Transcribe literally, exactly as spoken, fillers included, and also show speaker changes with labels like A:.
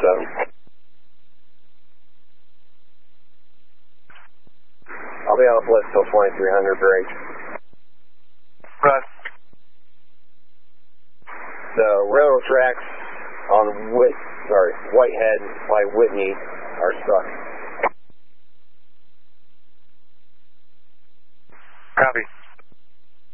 A: seven. I'll be on the blitz till twenty-three hundred break.
B: Right.
A: The railroad tracks on Whit, sorry, Whitehead by Whitney are stuck.